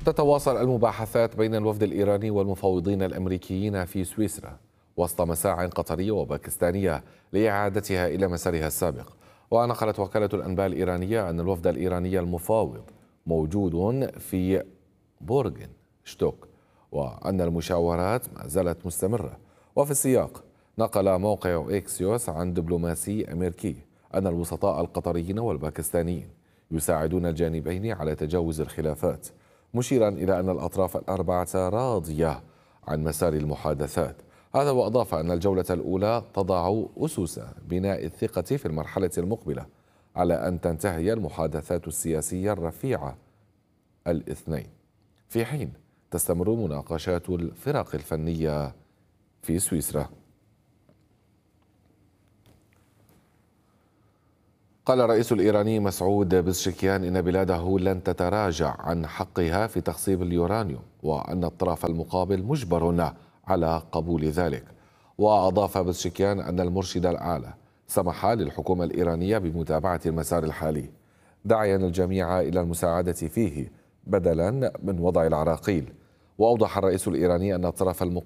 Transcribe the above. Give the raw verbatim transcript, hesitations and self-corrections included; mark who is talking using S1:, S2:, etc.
S1: تتواصل المباحثات بين الوفد الإيراني والمفاوضين الأمريكيين في سويسرا وسط مساع قطرية وباكستانية لإعادتها إلى مسارها السابق. ونقلت وكالة الأنباء الإيرانية أن الوفد الإيراني المفاوض موجود في بورغن شتوك، وأن المشاورات ما زالت مستمرة. وفي السياق نقل موقع إكسيوس عن دبلوماسي أمريكي أن الوسطاء القطريين والباكستانيين يساعدون الجانبين على تجاوز الخلافات، مشيرا إلى أن الأطراف الأربعة راضية عن مسار المحادثات. هذا وأضاف أن الجولة الأولى تضع أسس بناء الثقة في المرحلة المقبلة على أن تنتهي المحادثات السياسية الرفيعة الاثنين، في حين تستمر مناقشات الفرق الفنية في سويسرا. قال الرئيس الإيراني مسعود بزشكيان إن بلاده لن تتراجع عن حقها في تخصيب اليورانيوم، وأن الطرف المقابل مجبر على قبول ذلك. وأضاف بزشكيان أن المرشد الأعلى سمح للحكومة الإيرانية بمتابعة المسار الحالي، داعيا الجميع إلى المساعدة فيه بدلا من وضع العراقيل. وأوضح الرئيس الإيراني أن الطرف المقابل